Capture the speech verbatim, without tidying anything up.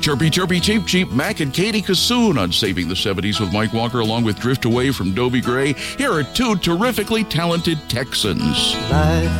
Chirpy, chirpy, cheep, cheep, Mac and Katie Kassoon on Saving the seventies with Mike Walker, along with Drift Away from Dobie Gray. Here are two terrifically talented Texans. Life